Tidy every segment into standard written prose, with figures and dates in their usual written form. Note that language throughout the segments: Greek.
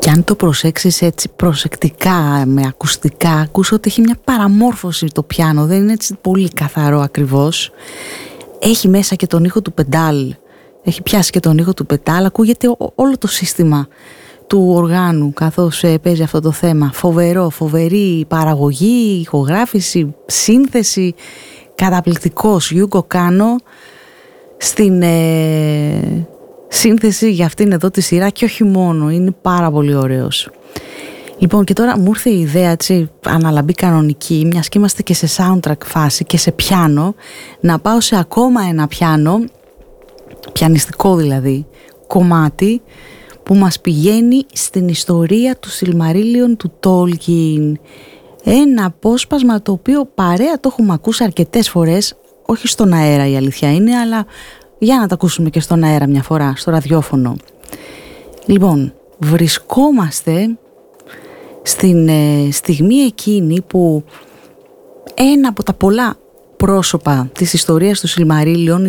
Και αν το προσέξεις έτσι προσεκτικά με ακουστικά, ακούς ότι έχει μια παραμόρφωση το πιάνο, δεν είναι έτσι πολύ καθαρό ακριβώς. Έχει μέσα και τον ήχο του πεντάλ, έχει πιάσει και τον ήχο του πεντάλ, ακούγεται όλο το σύστημα του οργάνου καθώς παίζει αυτό το θέμα. Φοβερή παραγωγή, ηχογράφηση, σύνθεση, καταπληκτικός Γιούγκο Κάνο στην σύνθεση για αυτήν εδώ τη σειρά και όχι μόνο, είναι πάρα πολύ ωραίος. Λοιπόν, και τώρα μου ήρθε η ιδέα, έτσι, αναλαμπή κανονική, μιας και είμαστε και σε soundtrack φάση και σε πιάνο, να πάω σε ακόμα ένα πιάνο, πιανιστικό δηλαδή, κομμάτι, που μας πηγαίνει στην ιστορία του Silmarillion του Tolkien. Ένα απόσπασμα το οποίο παρέα το έχουμε ακούσει αρκετές φορές, όχι στον αέρα η αλήθεια είναι, αλλά για να τα ακούσουμε και στον αέρα μια φορά, στο ραδιόφωνο. Λοιπόν, βρισκόμαστε στην στιγμή εκείνη που ένα από τα πολλά πρόσωπα της ιστορίας του Silmarillion,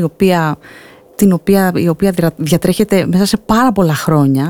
η οποία διατρέχεται μέσα σε πάρα πολλά χρόνια,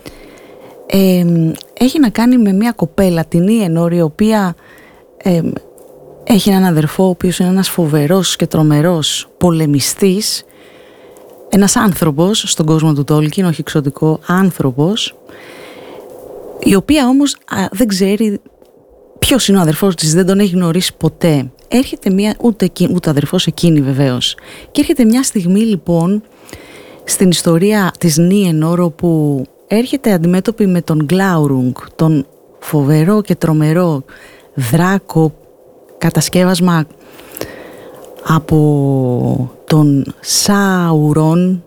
έχει να κάνει με μια κοπέλα, την Ιενόρ, η οποία έχει έναν αδερφό ο οποίος είναι ένας φοβερός και τρομερός πολεμιστής, ένας άνθρωπος στον κόσμο του Tolkien, όχι εξωτικό, άνθρωπος, η οποία όμως δεν ξέρει ποιος είναι ο αδερφός της, δεν τον έχει γνωρίσει ποτέ. Έρχεται ούτε αδερφός εκείνη βεβαίως. Και έρχεται μια στιγμή λοιπόν στην ιστορία της Νίενορ, όπου έρχεται αντιμέτωπη με τον Γκλάουρουγκ, τον φοβερό και τρομερό δράκο, κατασκεύασμα από τον Σάουρον,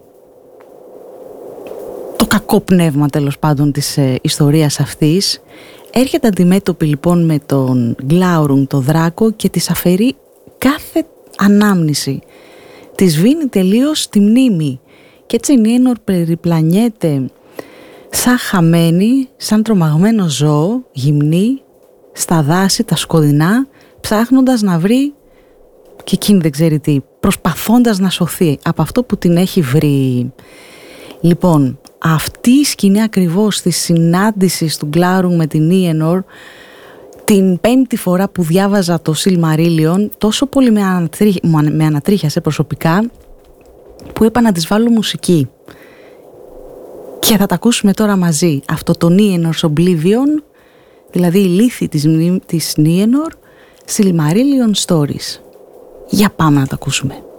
το κακό πνεύμα τέλος πάντων της ιστορίας αυτής. Έρχεται αντιμέτωπη λοιπόν με τον Γκλάουρουγκ, το δράκο, και της αφαιρεί κάθε ανάμνηση. Της σβήνει τελείως τη μνήμη. Και έτσι η Νίενορ περιπλανιέται σαν χαμένη, σαν τρομαγμένο ζώο, γυμνή, στα δάση τα σκοτεινά, ψάχνοντας να βρει, και εκείνη δεν ξέρει τι, προσπαθώντας να σωθεί από αυτό που την έχει βρει. Λοιπόν, αυτή η σκηνή ακριβώς της συνάντησης του Γκλάουρουγκ με την Ιενόρ, την πέμπτη φορά που διάβαζα το Silmarillion, τόσο πολύ με ανατρίχιασε προσωπικά, που είπα να της βάλω μουσική. Και θα τα ακούσουμε τώρα μαζί. Αυτό το Niennor's Oblivion, δηλαδή η λύθη της Nienor, Silmarillion Stories. Για πάμε να τα ακούσουμε.